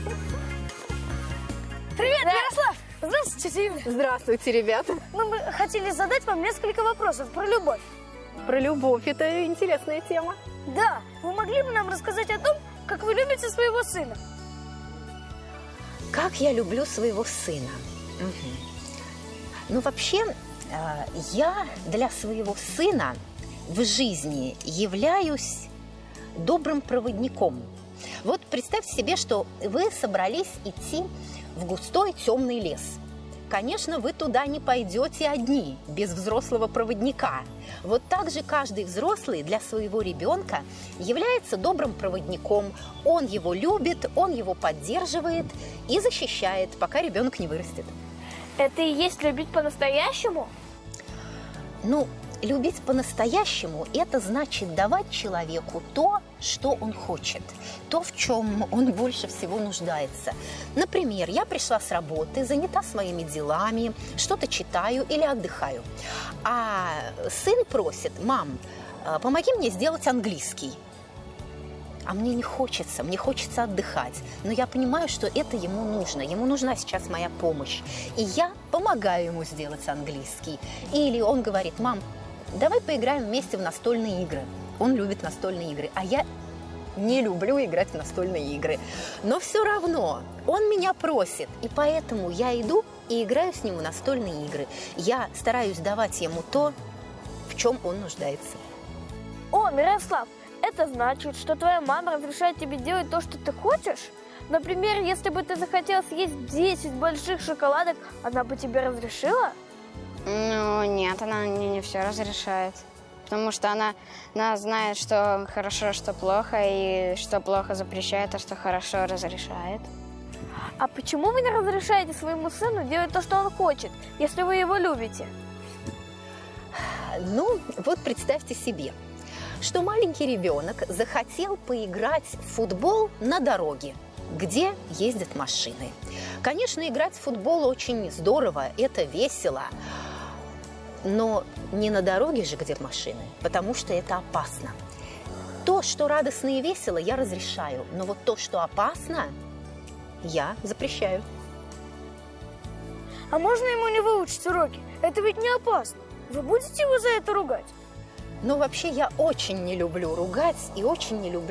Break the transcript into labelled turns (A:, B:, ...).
A: Привет, Ярослав! Здравствуйте, Юля.
B: Здравствуйте, ребята.
A: Мы хотели задать вам несколько вопросов про любовь.
B: Про любовь – это интересная тема.
A: Да, вы могли бы нам рассказать о том, как вы любите своего сына?
C: Как я люблю своего сына? Ну, вообще, я для своего сына в жизни являюсь добрым проводником. Вот представьте себе, что вы собрались идти в густой темный лес. Конечно, вы туда не пойдете одни, без взрослого проводника. Вот так же каждый взрослый для своего ребенка является добрым проводником. Он его любит, он его поддерживает и защищает, пока ребенок не вырастет.
A: Это и есть любить по-настоящему?
C: Ну, любить по-настоящему – это значит давать человеку то, что он хочет, то, в чем он больше всего нуждается. Например, я пришла с работы, занята своими делами, что-то читаю или отдыхаю. А сын просит: мам, помоги мне сделать английский. А мне не хочется, мне хочется отдыхать. Но я понимаю, что это ему нужна сейчас моя помощь. И я помогаю ему сделать английский. Или он говорит: мам, давай поиграем вместе в настольные игры. Он любит настольные игры, а я не люблю играть в настольные игры. Но все равно он меня просит, и поэтому я иду и играю с ним в настольные игры. Я стараюсь давать ему то, в чем он нуждается.
A: О, Мирослав, это значит, что твоя мама разрешает тебе делать то, что ты хочешь? Например, если бы ты захотел съесть 10 больших шоколадок, она бы тебе разрешила?
D: Ну, нет, она мне не все разрешает. Потому что она знает, что хорошо, что плохо, и что плохо запрещает, а что хорошо разрешает.
A: А почему вы не разрешаете своему сыну делать то, что он хочет, если вы его любите?
C: Ну, вот представьте себе, что маленький ребенок захотел поиграть в футбол на дороге, где ездят машины. Конечно, играть в футбол очень здорово, это весело, но не на дороге же, где машины, потому что это опасно. То, что радостно и весело, я разрешаю, но вот то, что опасно, я запрещаю.
A: А можно ему не выучить уроки? Это ведь не опасно. Вы будете его за это ругать?
C: Но вообще я очень не люблю ругать и очень не люблю